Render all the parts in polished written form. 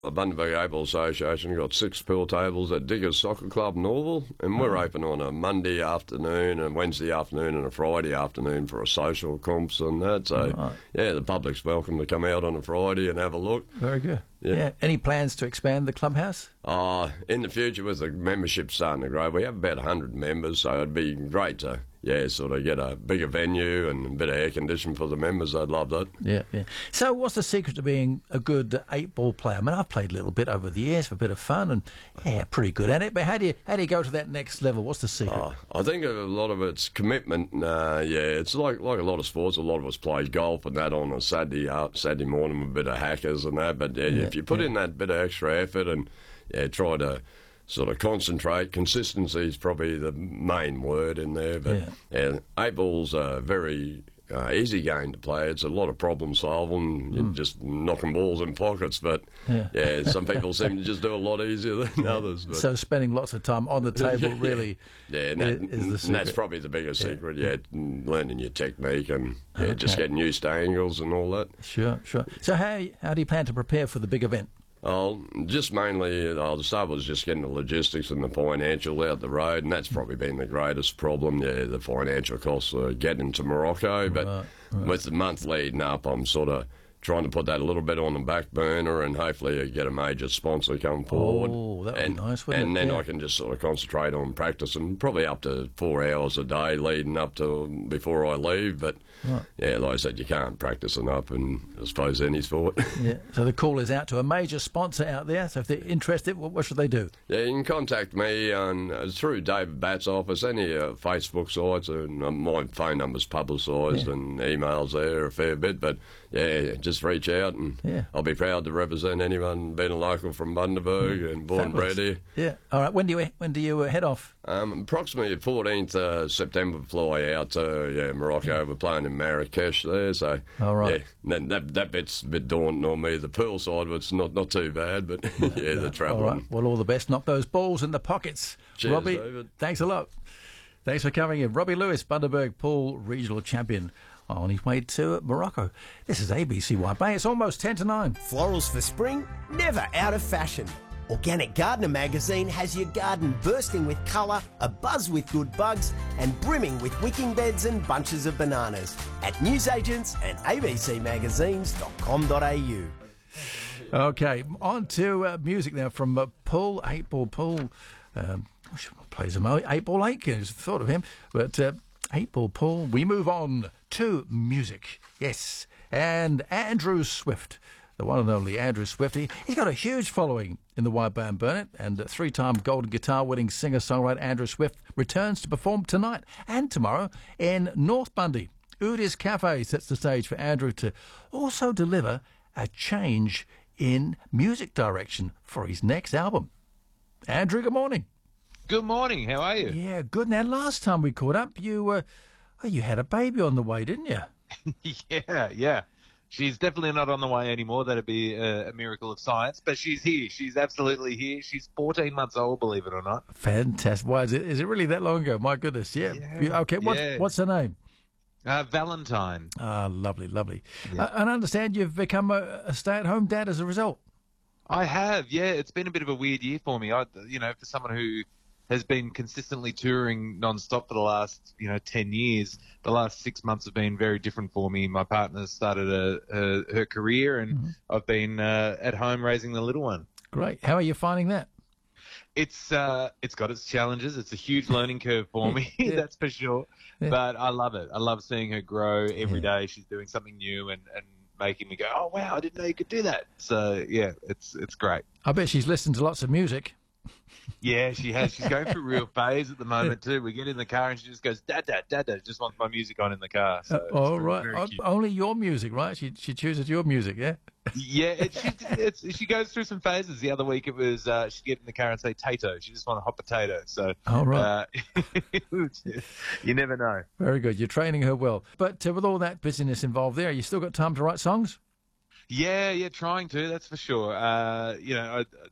The Bundaberg Able Association got 6 pool tables at Diggers Soccer Club Norval, and we're open on a Monday afternoon, and Wednesday afternoon, and a Friday afternoon for a social comps and that. So, yeah, the public's welcome to come out on a Friday and have a look. Very good. Yeah. Any plans to expand the clubhouse? In the future, with the membership starting to grow, we have about 100 members, so it'd be great to, sort of get a bigger venue and a bit of air conditioning for the members. I'd love that. Yeah. So what's the secret to being a good 8-ball player? I mean, I've played a little bit over the years for a bit of fun and, pretty good at it. But how do you go to that next level? What's the secret? I think a lot of it's commitment. It's like a lot of sports. A lot of us play golf and that on a Saturday morning with a bit of hackers and that. But if you put in that bit of extra effort and try to sort of concentrate, consistency is probably the main word in there. But 8-ball's a very easy game to play. It's a lot of problem solving. You're just knocking balls in pockets. But some people seem to just do a lot easier than others. But. So spending lots of time on the table really is the secret. And that's probably the biggest secret. Learning your technique and just getting used to angles and all that. Sure. So how do you plan to prepare for the big event? Just mainly, the start was just getting the logistics and the financial out the road, and that's probably been the greatest problem, the financial costs of getting to Morocco. But with the month leading up, I'm sort of trying to put that a little bit on the back burner and hopefully get a major sponsor come forward. Oh, that would be nice, wouldn't it? And then I can just sort of concentrate on practicing, probably up to 4 hours a day leading up to before I leave. But, like I said, you can't practice enough, and I suppose any sport. So the call is out to a major sponsor out there. So if they're interested, what should they do? Yeah, you can contact me through David Batt's office, any Facebook sites, and my phone number's publicised and emails there a fair bit. But, just reach out and I'll be proud to represent anyone being a local from Bundaberg and born and bred here. Yeah. All right. When do you head off? Approximately 14th September fly out to Morocco. We're playing in Marrakesh there, so all right. That bit's a bit daunting on me. The pool side, it's not too bad, but the travel. All right. Well, all the best. Knock those balls in the pockets. Cheers, Robbie, David. Thanks a lot. Thanks for coming in. Robbie Lewis, Bundaberg Pool Regional Champion, on his way to Morocco. This is ABCY Bay. It's almost 10 to 9. Florals for spring, never out of fashion. Organic Gardener magazine has your garden bursting with colour, abuzz with good bugs, and brimming with wicking beds and bunches of bananas at newsagents and abcmagazines.com.au. Okay, on to music now from Pool, 8-ball Pool. Plays him 8-ball 8, I thought of him, but 8-ball Pool. We move on to music. Yes, and Andrew Swift, the one and only Andrew Swift. He's got a huge following in the wide band Burnett, and 3-time Golden Guitar-winning singer-songwriter Andrew Swift returns to perform tonight and tomorrow in North Bundy. Udis Cafe sets the stage for Andrew to also deliver a change in music direction for his next album. Andrew, good morning. Good morning. How are you? Yeah, good. Now, last time we caught up, you had a baby on the way, didn't you? Yeah. She's definitely not on the way anymore. That'd be a miracle of science. But she's here. She's absolutely here. She's 14 months old, believe it or not. Fantastic. Why is it really that long ago? My goodness. Yeah. Okay. What's her name? Valentine. Lovely. Yeah. And I understand you've become a stay-at-home dad as a result. I have. Yeah. It's been a bit of a weird year for me. For someone who has been consistently touring non-stop for the last, 10 years. The last 6 months have been very different for me. My partner started her career, and I've been at home raising the little one. Great. How are you finding that? It's got its challenges. It's a huge learning curve for me, that's for sure. Yeah. But I love it. I love seeing her grow every day. She's doing something new and making me go, oh, wow, I didn't know you could do that. So, yeah, it's great. I bet she's listened to lots of music. Yeah, she has. She's going through a real phase at the moment too. We get in the car and she just goes, Dad, just wants my music on in the car. So right. Only your music, right? She chooses your music, yeah? Yeah, she goes through some phases. The other week it was she'd get in the car and say Tato. She just wanted a hot potato. So, right. You never know. Very good. You're training her well. But with all that busyness involved there, you still got time to write songs? Yeah, trying to, that's for sure.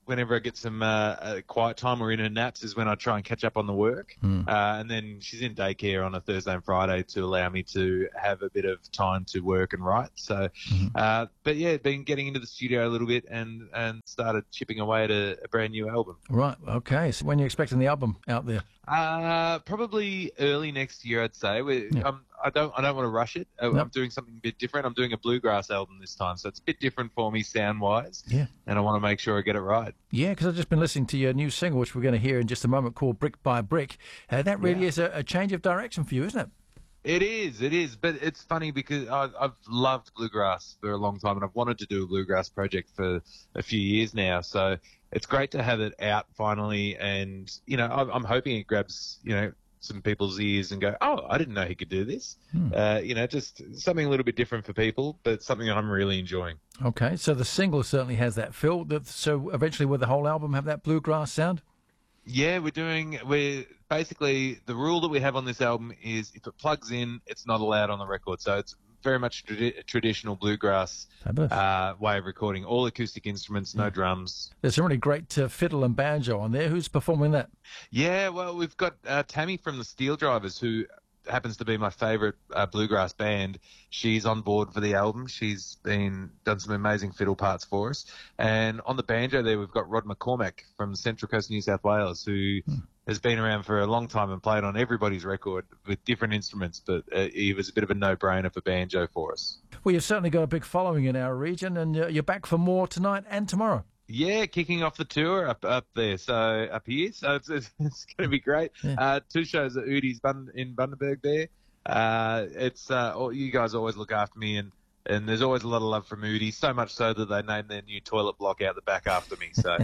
whenever I get some quiet time or in her naps is when I try and catch up on the work. And then she's in daycare on a Thursday and Friday to allow me to have a bit of time to work and write. So, but yeah, been getting into the studio a little bit and started chipping away at a brand new album. Right. Okay. So when are you expecting the album out there? Probably early next year, I'd say. I don't want to rush it. I'm doing something a bit different. I'm doing a bluegrass album this time, so it's a bit different for me sound-wise. Yeah. And I want to make sure I get it right. Yeah, because I've just been listening to your new single, which we're going to hear in just a moment, called Brick by Brick. That really is a change of direction for you, isn't it? It is. But it's funny because I've loved bluegrass for a long time, and I've wanted to do a bluegrass project for a few years now. So it's great to have it out finally, and I'm hoping it grabs some people's ears and go, oh, I didn't know he could do this. Just something a little bit different for people, but something I'm really enjoying. Okay, so the single certainly has that feel. So eventually, will the whole album have that bluegrass sound? Yeah, we're basically, the rule that we have on this album is if it plugs in, it's not allowed on the record. So it's very much traditional bluegrass way of recording. All acoustic instruments, no drums. There's some really great fiddle and banjo on there. Who's performing that? Yeah, well, we've got Tammy from the Steel Drivers, who happens to be my favourite bluegrass band. She's on board for the album. She's done some amazing fiddle parts for us. And on the banjo there, we've got Rod McCormack from Central Coast, New South Wales, who has been around for a long time and played on everybody's record with different instruments, but he was a bit of a no-brainer for banjo for us. Well, you've certainly got a big following in our region, and you're back for more tonight and tomorrow. Yeah, kicking off the tour up there, so up here. So it's going to be great. Yeah. 2 shows at Udi's in Bundaberg there. You guys always look after me, and there's always a lot of love from Udi, so much so that they named their new toilet block out the back after me. So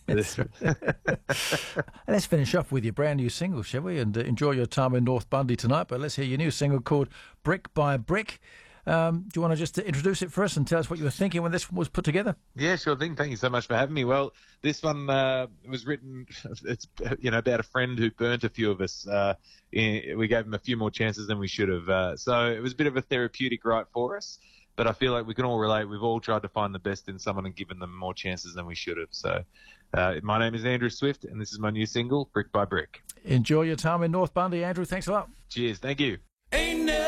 let's finish off with your brand new single, shall we? And enjoy your time in North Bundy tonight. But let's hear your new single called Brick by Brick. Do you want to just introduce it for us and tell us what you were thinking when this was put together? Yeah, sure thing. Thank you so much for having me. Well, this one was written, it's about a friend who burnt a few of us. We gave him a few more chances than we should have. So it was a bit of a therapeutic write for us, but I feel like we can all relate. We've all tried to find the best in someone and given them more chances than we should have. So my name is Andrew Swift, and this is my new single, Brick by Brick. Enjoy your time in North Bundy, Andrew. Thanks a lot. Cheers. Thank you.